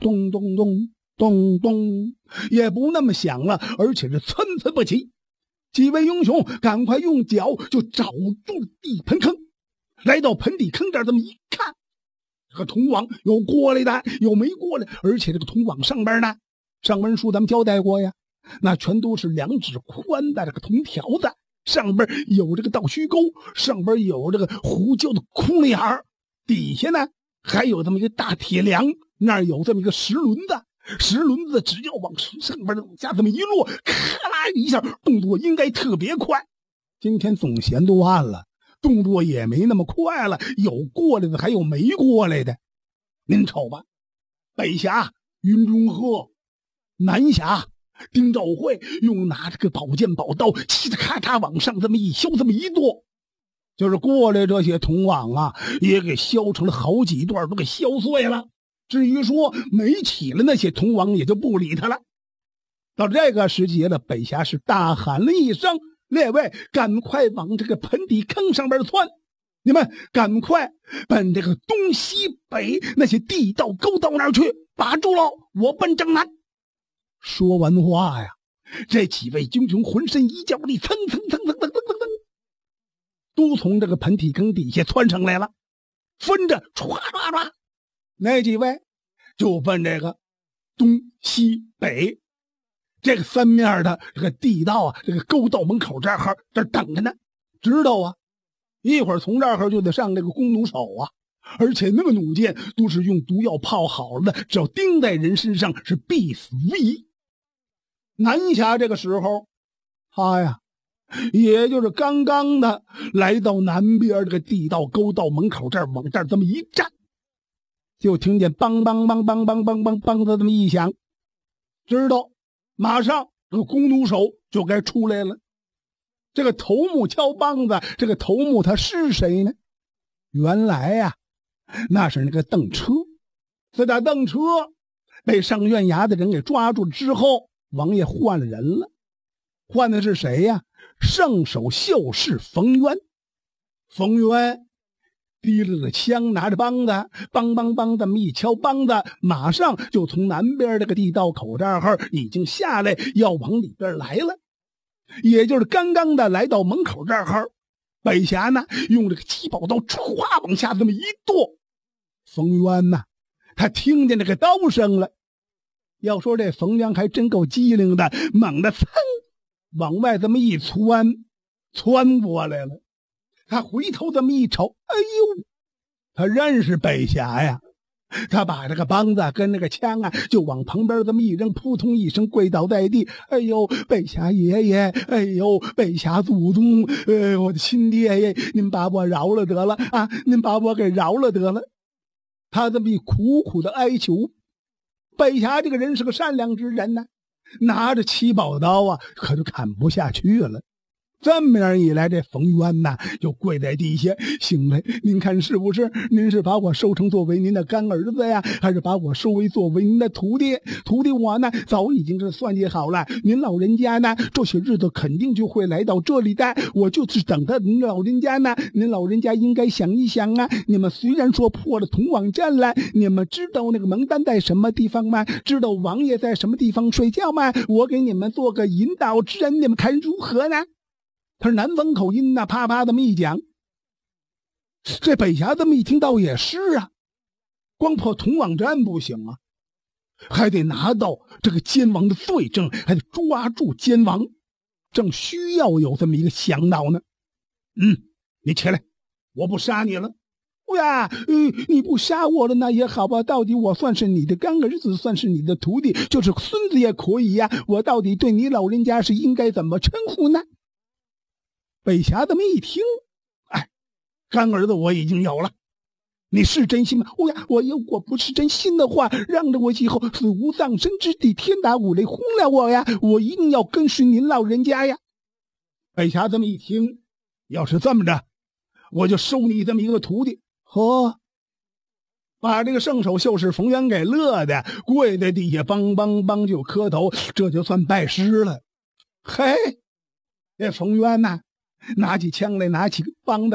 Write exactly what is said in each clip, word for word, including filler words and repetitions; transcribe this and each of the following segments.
咚咚咚咚咚，也不那么响了，而且是参差不齐。几位英雄赶快用脚就找住地盆坑，来到盆底坑这儿，这么一看，这个铜网有过来的，有没过来，而且这个铜网上边呢，上文书咱们交代过呀，那全都是两指宽的这个铜条子，上边有这个倒须钩，上边有这个胡椒的窟窿眼儿，底下呢还有这么一个大铁梁，那儿有这么一个石轮子，石轮子只要往上边往下这么一落，咔啦一下，动作应该特别快。今天总嫌乱了，动作也没那么快了，有过来的还有没过来的。您瞅吧，北峡云中鹤，南峡丁兆会用拿着个宝剑宝刀，嘁哩咔嚓往上这么一削，这么一剁，就是过来这些铜网啊，也给削成了好几段，都给削碎了。至于说没起了那些铜网，也就不理他了。到这个时节了，北峡是大喊了一声：“列位，赶快往这个盆底坑上边窜！你们赶快奔这个东西北那些地道沟道那儿去，把住喽！我奔正南。”说完话呀，这几位英雄浑身一较力，蹭蹭蹭蹭蹭蹭蹭，都从这个盆底坑底下窜上来了，分着唰唰唰，那几位就奔这个东西北这个三面的这个地道啊，这个沟道门口这儿这等着呢，知道啊，一会儿从这儿就得上这个弓弩手啊，而且那个弩箭都是用毒药泡好了的，只要钉在人身上是必死无疑。南峡这个时候，他呀，也就是刚刚的来到南边这个地道沟道门口这儿，往这儿这么一站，就听见梆梆梆梆梆梆梆梆的这么一响，知道马上这个弓弩手就该出来了。这个头目敲梆子，这个头目他是谁呢？原来呀、啊，那是那个邓车。自打邓车被上院衙的人给抓住了之后，王爷换了人了，换的是谁呀？圣手秀士冯渊。冯渊提了个枪，拿着梆子，梆梆梆这么一敲梆子，马上就从南边这个地道口这儿已经下来，要往里边来了。也就是刚刚的来到门口这儿，北峡呢用这个七宝刀歘往下这么一剁，冯渊呢他听见这个刀声了。要说这冯渊还真够机灵的，猛地噌往外这么一窜，窜过来了。他回头这么一瞅，哎呦，他认识北峡呀。他把这个梆子跟那个枪啊就往旁边这么一扔，扑通一声跪倒在地。哎呦，北峡爷爷，哎呦，北峡祖宗，哎，我的亲爹爷，您把我饶了得了啊，您把我给饶了得了。他这么一苦苦的哀求。北峡这个人是个善良之人呢，拿着七宝刀啊可就砍不下去了。这么样一来，这冯渊呐就跪在地下，行了，您看是不是？您是把我收成作为您的干儿子呀，还是把我收为作为您的徒弟？徒弟我呢早已经是算计好了，您老人家呢这些日子肯定就会来到这里的，我就是等着您老人家呢。您老人家应该想一想啊，你们虽然说破了铜网阵了，你们知道那个蒙丹在什么地方吗？知道王爷在什么地方睡觉吗？我给你们做个引导之人，你们看如何呢？他是南方口音呐、啊，啪啪这么一讲，这北峡这么一听倒也是啊，光破铜网阵不行啊，还得拿到这个奸王的罪证，还得抓住奸王，正需要有这么一个向导呢。嗯，你起来，我不杀你了。哎呀，呃，你不杀我了那也好吧，到底我算是你的干儿子，算是你的徒弟，就是孙子也可以呀、啊。我到底对你老人家是应该怎么称呼呢？北峡这么一听，哎，干儿子我已经有了，你是真心吗？哦呀，我要我不是真心的话，让着我以后死无葬身之地，天打五雷轰了我呀！我一定要跟随您老人家呀！北峡这么一听，要是这么着，我就收你这么一个徒弟。呵，把这个圣手秀士冯渊给乐的，跪在地下梆梆梆就磕头，这就算拜师了。嘿，这冯渊呐、啊，拿起枪来，拿起梆子来，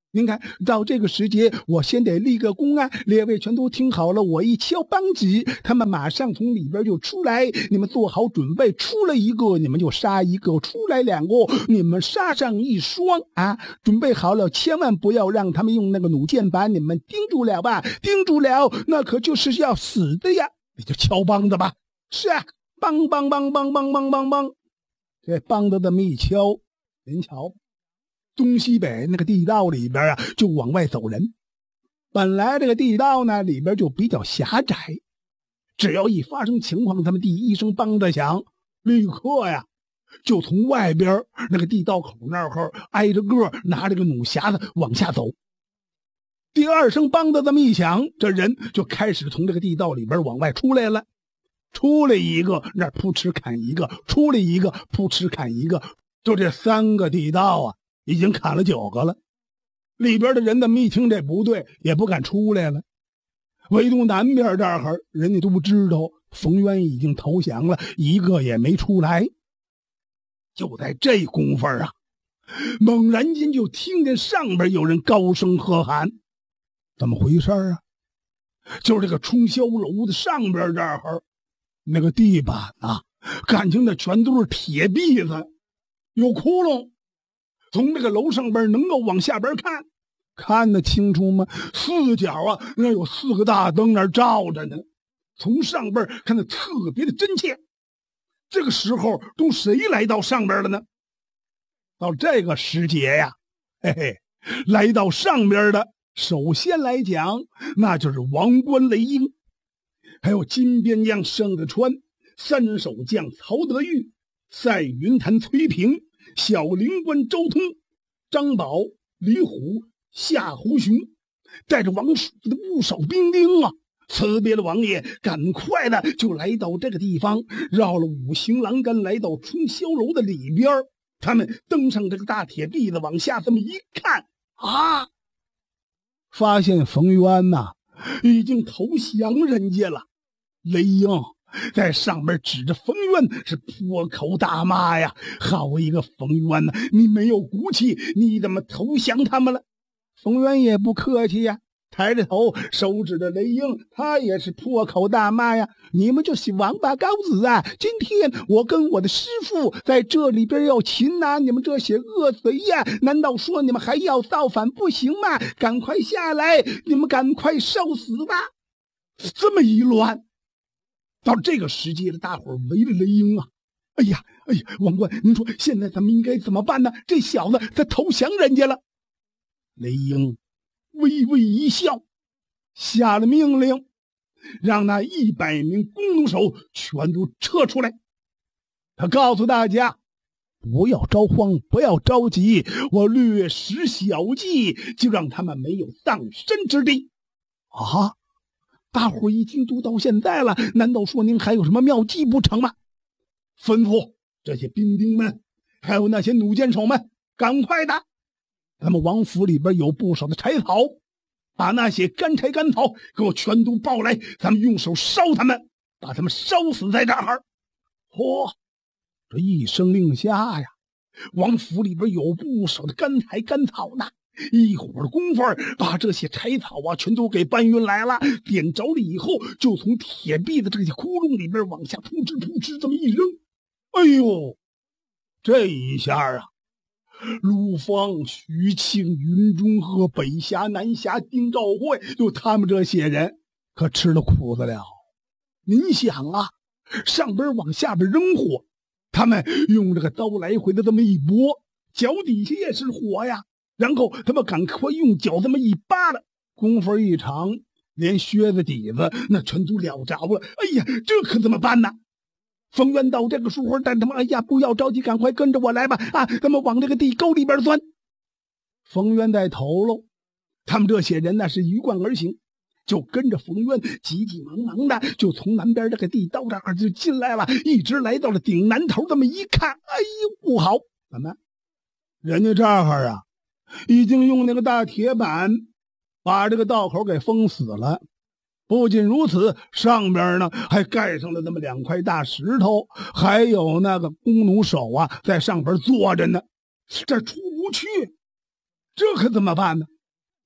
您看到这个时节，我先得立个功啊！列位全都听好了，我一敲梆子，他们马上从里边就出来。你们做好准备，出来一个你们就杀一个，出来两个你们杀上一双啊！准备好了，千万不要让他们用那个弩箭把你们盯住了吧？盯住了，那可就是要死的呀！你就敲梆子吧。是啊，梆梆梆梆梆梆梆梆，这梆子这么一敲，您瞧。东西北那个地道里边啊，就往外走人。本来这个地道呢里边就比较狭窄，只要一发生情况，他们第一声梆子响，立刻呀就从外边那个地道口那儿挨着个拿着个弩匣子往下走。第二声梆子这么一响，这人就开始从这个地道里边往外出来了。出来一个，那扑哧砍一个；出来一个，扑哧砍一个。就这三个地道啊，已经砍了九个了。里边的人怎么一听这不对，也不敢出来了。唯独南边这儿，人家都知道冯渊已经投降了，一个也没出来。就在这功夫啊，猛然间就听见上边有人高声喝喊：“怎么回事啊？”就是这个冲霄楼的上边这儿，那个地板啊，感情的全都是铁篦子，有窟窿。从这个楼上边能够往下边看，看得清楚吗？四角啊，那有四个大灯那照着呢，从上边看得特别的真切。这个时候都谁来到上边了呢？到这个时节呀，嘿嘿，来到上边的，首先来讲，那就是王冠雷英，还有金边将盛德川，三手将曹德裕，赛云坛崔平，小灵官周通，张宝、李虎、夏侯雄，带着王叔的不少兵丁啊。辞别了王爷，赶快的就来到这个地方，绕了五行栏杆，来到冲霄楼的里边。他们登上这个大铁篦子，往下这么一看啊，发现冯渊呐、啊、已经投降人家了。雷英在上面指着冯渊是破口大骂呀：“好一个冯渊呐、啊，你没有骨气，你怎么投降他们了？”冯渊也不客气呀，抬着头手指着雷英，他也是破口大骂呀：“你们这是王八羔子啊！今天我跟我的师傅在这里边要擒拿你们这些恶贼呀！难道说你们还要造反不行吗？赶快下来，你们赶快受死吧！”这么一乱，到这个时节了，大伙儿围着雷英啊！哎呀，哎呀，王冠，您说现在咱们应该怎么办呢？这小子他投降人家了。雷英微微一笑，下了命令，让那一百名弓弩手全都撤出来。他告诉大家，不要着慌，不要着急，我略施小计，就让他们没有葬身之地。啊！大伙一听都到现在了，难道说您还有什么妙计不成吗？吩咐这些兵丁们，还有那些弩箭手们，赶快的！咱们王府里边有不少的柴草，把那些干柴干草给我全都抱来，咱们用手烧他们，把他们烧死在这儿。嚯！这一声令下呀，王府里边有不少的干柴干草呢。一会儿的功夫，把这些柴草啊全都给搬运来了，点着了以后，就从铁壁的这些窟窿里边往下扑哧扑哧这么一扔。哎呦，这一下啊，陆方、徐庆、云中鹤、北峡、南峡、丁兆会，就他们这些人可吃了苦子了。您想啊，上边往下边扔火，他们用这个刀来回的这么一拨，脚底下也是火呀。然后他们赶快用脚这么一扒拉，功夫一长，连靴子底子那全都燎着了。哎呀，这可怎么办呢？冯渊到这个时候，但他们哎呀，不要着急，赶快跟着我来吧！啊，咱们往这个地沟里边钻。冯渊在头喽，他们这些人呢是鱼贯而行，就跟着冯渊急急忙忙的就从南边这个地道这儿就进来了，一直来到了顶南头。这么一看，哎呦，不好！怎么？人家这儿啊，已经用那个大铁板把这个道口给封死了。不仅如此，上边呢还盖上了那么两块大石头，还有那个弓弩手啊在上边坐着呢，这出不去，这可怎么办呢？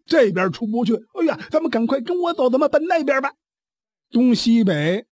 这边出不去，哎呀，咱们赶快跟我走，咱们奔那边吧。东西北